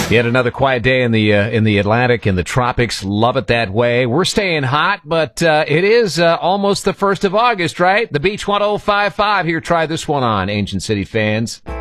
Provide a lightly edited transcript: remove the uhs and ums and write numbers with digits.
Yet another quiet day in the Atlantic, in the tropics. Love it that way. We're staying hot, but it is almost the 1st of August, right? The Beach 1055 here. Try this one on, Ancient City fans.